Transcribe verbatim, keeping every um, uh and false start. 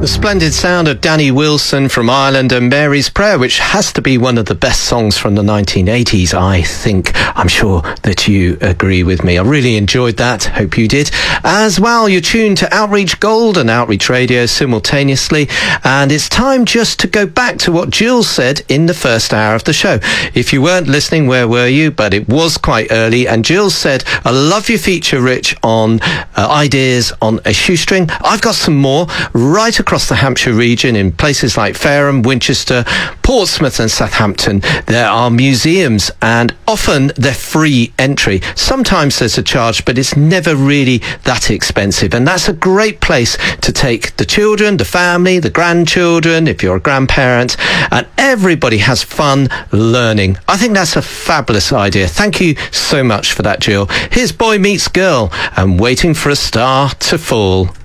The splendid sound of Danny Wilson from Ireland and Mary's Prayer, which has to be one of the best songs from the nineteen eighties, I think. I'm sure that you agree with me. I really enjoyed that. Hope you did. As well, you're tuned to Outreach Gold and Outreach Radio simultaneously. And it's time just to go back to what Jill said in the first hour of the show. If you weren't listening, where were you? But it was quite early. And Jill said, I love your feature, Rich, on uh, ideas on a shoestring. I've got some more right across the Hampshire region in places like Fareham, Winchester, Portsmouth and Southampton. There are museums and often they're free entry. Sometimes there's a charge, but it's never really that expensive. And that's a great place to take the children, the family, the grandchildren, if you're a grandparent, and everybody has fun learning. I think that's a fabulous idea. Thank you so much for that, Jill. Here's Boy Meets Girl and Waiting for a Star to Fall.